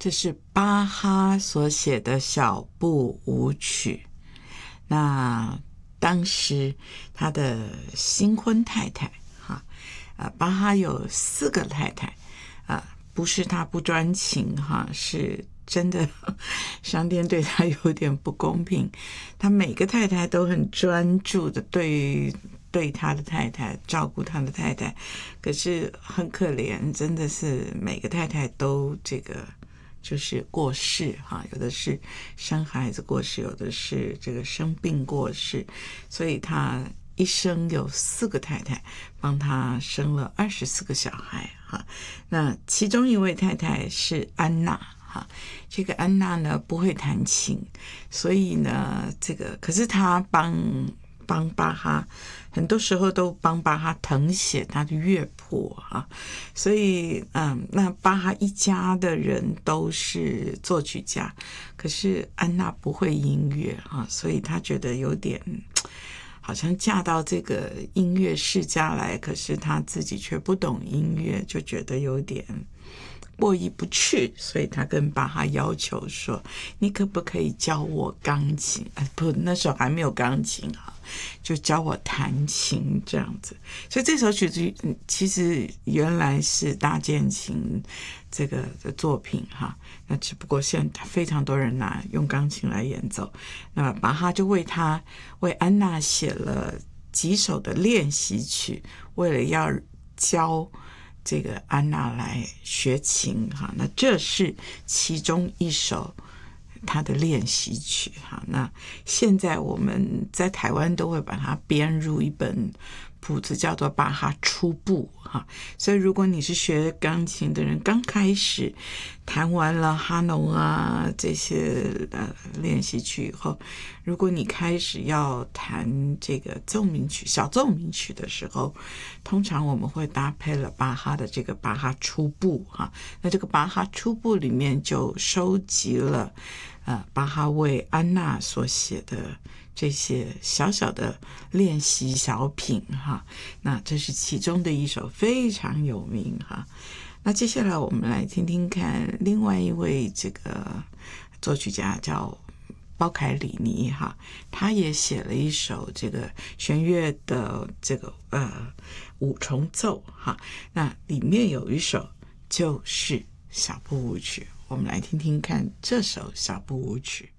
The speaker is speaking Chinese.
这是巴哈所写的小步舞曲。那当时他的新婚太太巴哈有4个太太不是他不专情是真的上天对他有点不公平，他每个太太都很专注的对他的太太，照顾他的太太，可是很可怜，真的是每个太太都就是过世有的是生孩子过世，有的是生病过世，所以他一生有4个太太，帮他生了24个小孩那其中一位太太是安娜这个安娜呢不会弹琴，所以呢可是她帮巴哈很多时候都帮巴哈誊写他的乐谱所以那巴哈一家的人都是作曲家，可是安娜不会音乐所以他觉得有点好像嫁到这个音乐世家来，可是他自己却不懂音乐，就觉得有点过意不去，所以他跟巴哈要求说，你可不可以教我钢琴不，那时候还没有钢琴就教我弹琴这样子。所以这首曲子其实原来是大键琴的作品那只不过现在非常多人用钢琴来演奏。那么巴哈就为安娜写了几首的练习曲，为了要教安娜来学琴那这是其中一首他的练习曲那现在我们在台湾都会把它编入一本谱子，叫做巴哈初步所以如果你是学钢琴的人，刚开始弹完了哈农这些练习曲以后，如果你开始要弹奏鸣曲小奏鸣曲的时候，通常我们会搭配了巴哈的巴哈初步那这个巴哈初步里面就收集了巴哈为安娜所写的这些小小的练习小品那这是其中的一首非常有名那接下来我们来听听看另外一位作曲家叫包凯里尼他也写了一首弦乐的五重奏那里面有一首就是小步舞曲，我们来听听看这首小步舞曲。